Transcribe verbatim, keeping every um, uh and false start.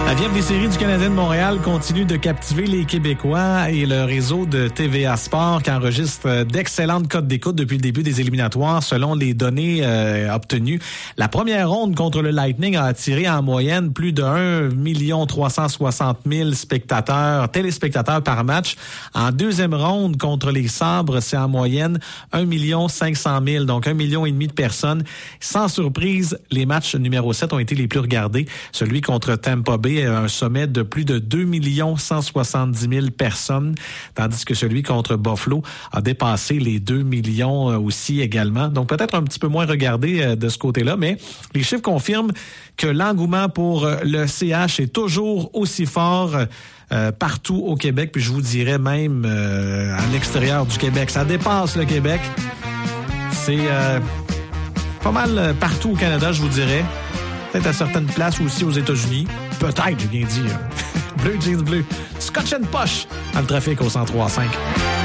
La fièvre des séries du Canadien de Montréal continue de captiver les Québécois et le réseau de T V A Sport qui enregistre d'excellentes cotes d'écoute depuis le début des éliminatoires selon les données euh, obtenues. La première ronde contre le Lightning a attiré en moyenne plus de un million trois cent soixante mille spectateurs, téléspectateurs par match. En deuxième ronde contre les Sabres, c'est en moyenne un million cinq cent mille, donc un million et demi de personnes. Sans surprise, les matchs numéro sept ont été les plus regardés. Celui contre Tampa Bay, un sommet de plus de deux millions cent soixante-dix mille personnes, tandis que celui contre Buffalo a dépassé les deux millions aussi également. Donc peut-être un petit peu moins regardé de ce côté-là, mais les chiffres confirment que l'engouement pour le C H est toujours aussi fort euh, partout au Québec, puis je vous dirais même euh, à l'extérieur du Québec. Ça dépasse le Québec. C'est euh, pas mal partout au Canada, je vous dirais. Peut-être à certaines places aussi aux États-Unis. Peut-être, j'ai bien dit. Bleu, jeans bleu. Scotch and Posh dans le trafic au cent trois cinq.